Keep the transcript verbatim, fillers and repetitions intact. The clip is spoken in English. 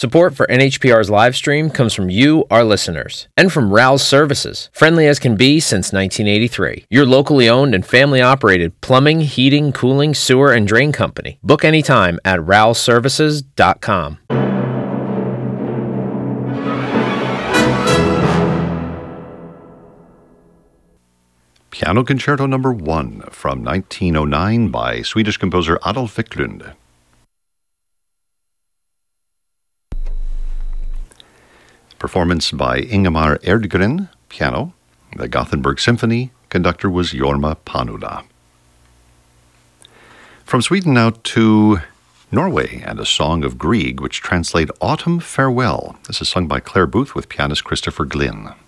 Support for N H P R's live stream comes from you, our listeners, and from Rouse Services, friendly as can be since nineteen eighty-three. Your locally owned and family-operated plumbing, heating, cooling, sewer, and drain company. Book anytime at rouse services dot com. Piano Concerto Number One from nineteen oh nine by Swedish composer Adolf Wiklund. Performance by Ingemar Erdgren, piano. The Gothenburg Symphony, conductor was Jorma Panula. From Sweden now to Norway and a song of Grieg, which translate Autumn Farewell. This is sung by Claire Booth with pianist Christopher Glynn.